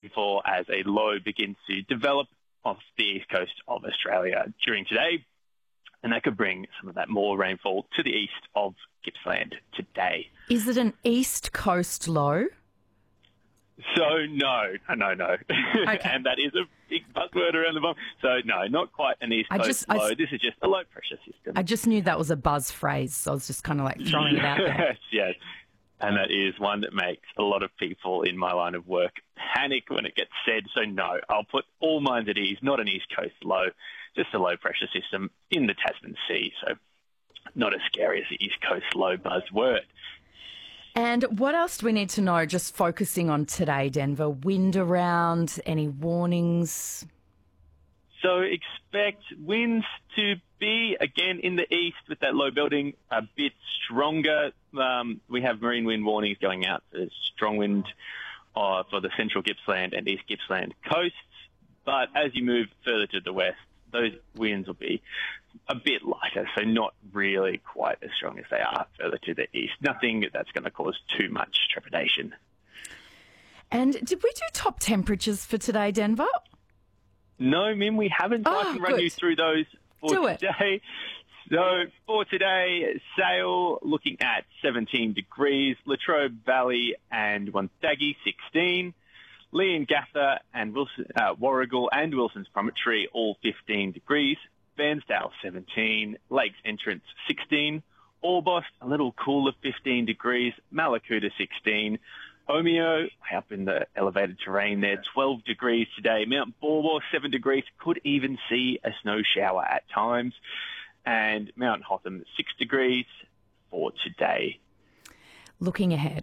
rainfall as a low begins to develop off the east coast of Australia during today. And that could bring some of that more rainfall to the east of Gippsland today. Is it an east coast low? So, no. Okay. And that is a big buzzword around the bomb. So, no, not quite an east coast low. This is just a low pressure system. I just knew that was a buzz phrase, so I was just kind of like throwing it out there. Yes. And that is one that makes a lot of people in my line of work panic when it gets said. So, no, I'll put all minds at ease, not an east coast low, just a low pressure system in the Tasman Sea. So, not as scary as the east coast low buzzword. And what else do we need to know, just focusing on today, Denver? Wind around, any warnings? So expect winds to be, again, in the east with that low building, a bit stronger. We have marine wind warnings going out for strong wind for the central Gippsland and east Gippsland coasts. But as you move further to the west, those winds will be a bit lighter, so not really quite as strong as they are further to the east. Nothing that's going to cause too much trepidation. And did we do top temperatures for today, Denver? No, Mim, we haven't. So I can run you through those for today. So for today, Sale looking at 17 degrees, Latrobe Valley and Wonthaggi 16. Leongatha and Warragul and Wilson's Promontory all 15 degrees. Bairnsdale 17, Lakes Entrance 16, Orbost a little cooler 15 degrees, Mallacoota 16, Omeo up in the elevated terrain there 12 degrees today, Mount Baw 7 degrees, could even see a snow shower at times, and Mount Hotham 6 degrees for today. Looking ahead,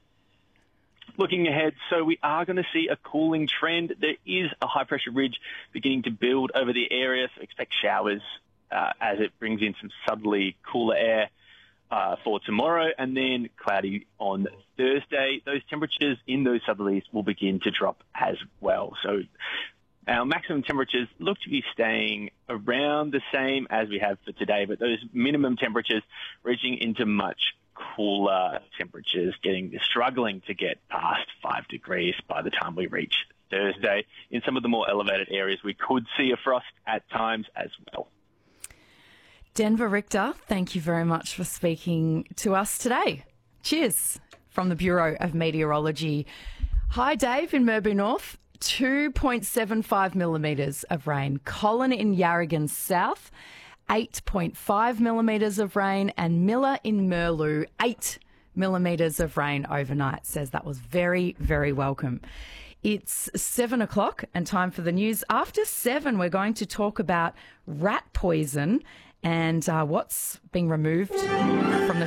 so we are going to see a cooling trend. There is a high-pressure ridge beginning to build over the area, so expect showers as it brings in some subtly cooler air for tomorrow, and then cloudy on Thursday. Those temperatures in those southerlies will begin to drop as well. So our maximum temperatures look to be staying around the same as we have for today, but those minimum temperatures reaching into much cooler temperatures, struggling to get past 5 degrees by the time we reach Thursday. In some of the more elevated areas, we could see a frost at times as well. Denver Richter, thank you very much for speaking to us today. Cheers from the Bureau of Meteorology. Hi, Dave in Merbau North. 2.75 millimetres of rain. Colin in Yarragon South, 8.5 millimetres of rain, and Miller in Merlu, 8 millimetres of rain overnight. Says that was very, very welcome. It's 7 o'clock and time for the news. After 7, we're going to talk about rat poison and what's being removed from the